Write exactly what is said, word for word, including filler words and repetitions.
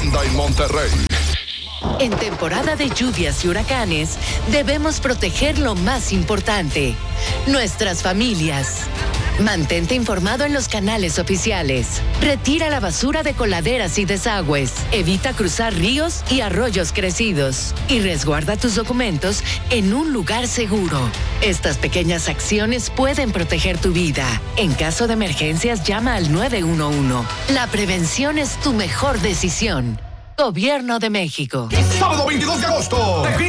Manda en Monterrey. En temporada de lluvias y huracanes, debemos proteger lo más importante, nuestras familias. Mantente informado en los canales oficiales. Retira la basura de coladeras y desagües. Evita cruzar ríos y arroyos crecidos. Y resguarda tus documentos en un lugar seguro. Estas pequeñas acciones pueden proteger tu vida. En caso de emergencias, llama al nueve uno uno. La prevención es tu mejor decisión. Gobierno de México. Sábado veintidós de agosto.